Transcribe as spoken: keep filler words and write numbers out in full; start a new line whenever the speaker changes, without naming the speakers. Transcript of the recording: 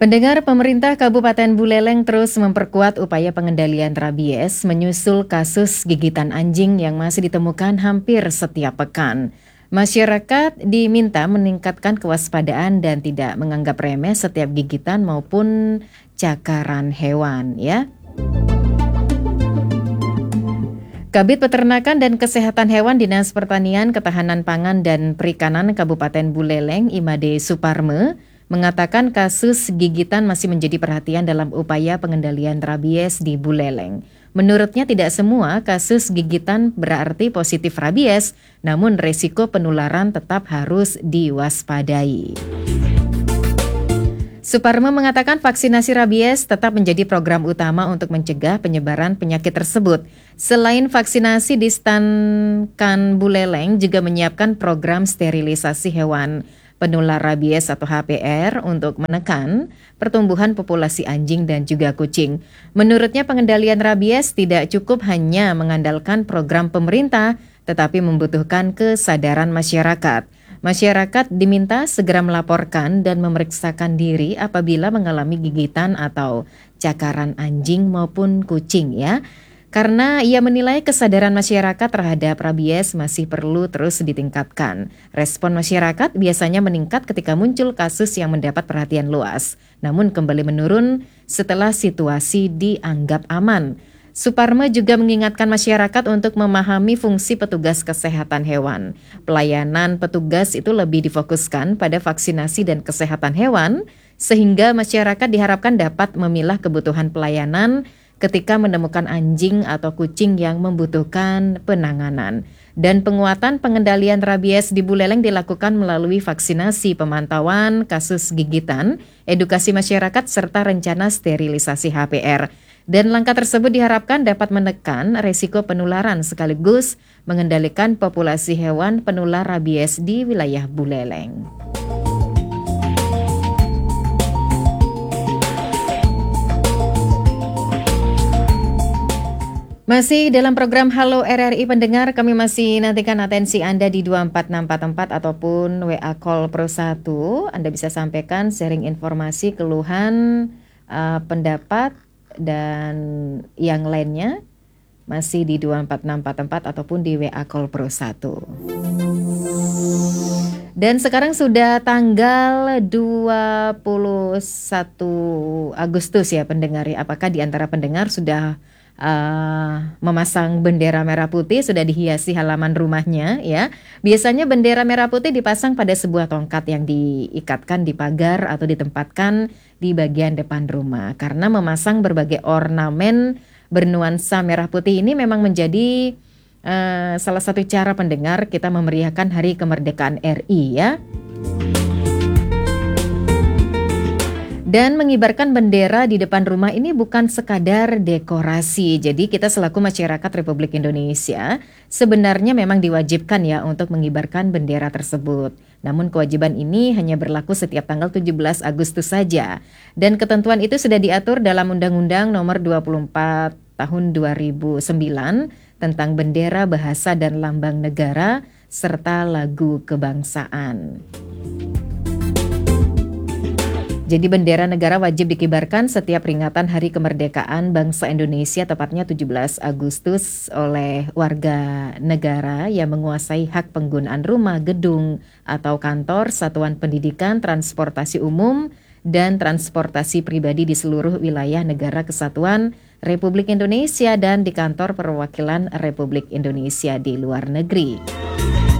Pendengar, pemerintah Kabupaten Buleleng terus memperkuat upaya pengendalian rabies menyusul kasus gigitan anjing yang masih ditemukan hampir setiap pekan. Masyarakat diminta meningkatkan kewaspadaan dan tidak menganggap remeh setiap gigitan maupun cakaran hewan, ya. Kabid Peternakan dan Kesehatan Hewan Dinas Pertanian, Ketahanan Pangan dan Perikanan Kabupaten Buleleng, Imade Suparme, mengatakan kasus gigitan masih menjadi perhatian dalam upaya pengendalian rabies di Buleleng. Menurutnya tidak semua kasus gigitan berarti positif rabies, namun resiko penularan tetap harus diwaspadai. Suparme mengatakan vaksinasi rabies tetap menjadi program utama untuk mencegah penyebaran penyakit tersebut. Selain vaksinasi, Distan-Kan Buleleng juga menyiapkan program sterilisasi hewan penular rabies atau H P R untuk menekan pertumbuhan populasi anjing dan juga kucing. Menurutnya pengendalian rabies tidak cukup hanya mengandalkan program pemerintah, tetapi membutuhkan kesadaran masyarakat. Masyarakat diminta segera melaporkan dan memeriksakan diri apabila mengalami gigitan atau cakaran anjing maupun kucing, ya. Karena ia menilai kesadaran masyarakat terhadap rabies masih perlu terus ditingkatkan. Respon masyarakat biasanya meningkat ketika muncul kasus yang mendapat perhatian luas, namun kembali menurun setelah situasi dianggap aman. Suparme juga mengingatkan masyarakat untuk memahami fungsi petugas kesehatan hewan. Pelayanan petugas itu lebih difokuskan pada vaksinasi dan kesehatan hewan, sehingga masyarakat diharapkan dapat memilah kebutuhan pelayanan ketika menemukan anjing atau kucing yang membutuhkan penanganan. Dan penguatan pengendalian rabies di Buleleng dilakukan melalui vaksinasi, pemantauan kasus gigitan, edukasi masyarakat, serta rencana sterilisasi H P R. Dan langkah tersebut diharapkan dapat menekan resiko penularan sekaligus mengendalikan populasi hewan penular rabies di wilayah Buleleng. Masih dalam program Halo R R I pendengar, kami masih nantikan atensi Anda di dua empat enam empat empat ataupun W A Call Pro satu. Anda bisa sampaikan sharing informasi, keluhan, uh, pendapat, dan yang lainnya masih di dua empat enam empat empat ataupun di W A Call Pro satu. Dan sekarang sudah tanggal dua puluh satu Agustus ya pendengar ya. Apakah di antara pendengar sudah Uh, memasang bendera merah putih, sudah dihiasi halaman rumahnya ya. Biasanya bendera merah putih dipasang pada sebuah tongkat yang diikatkan di pagar atau ditempatkan di bagian depan rumah. Karena memasang berbagai ornamen bernuansa merah putih ini memang menjadi uh, salah satu cara pendengar kita memeriahkan Hari Kemerdekaan R I ya. Dan mengibarkan bendera di depan rumah ini bukan sekadar dekorasi. Jadi kita selaku masyarakat Republik Indonesia sebenarnya memang diwajibkan ya untuk mengibarkan bendera tersebut. Namun kewajiban ini hanya berlaku setiap tanggal tujuh belas Agustus saja. Dan ketentuan itu sudah diatur dalam Undang-Undang Nomor dua puluh empat Tahun dua ribu sembilan tentang bendera, bahasa dan lambang negara serta lagu kebangsaan. Jadi bendera negara wajib dikibarkan setiap peringatan Hari Kemerdekaan Bangsa Indonesia, tepatnya tujuh belas Agustus, oleh warga negara yang menguasai hak penggunaan rumah, gedung, atau kantor, satuan pendidikan, transportasi umum, dan transportasi pribadi di seluruh wilayah negara kesatuan Republik Indonesia dan di kantor perwakilan Republik Indonesia di luar negeri.